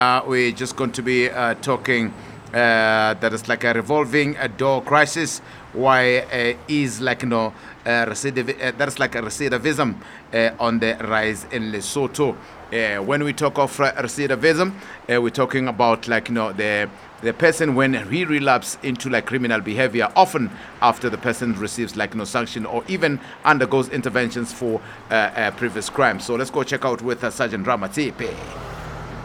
We're just going to be talking that is like a revolving door crisis. Why is like that is like a recidivism on the rise in Lesotho. When we talk of recidivism, we're talking about like the person when he relapses into like criminal behavior, often after the person receives like no sanction or even undergoes interventions for previous crimes. So let's go check out with Sergeant Ramatipe.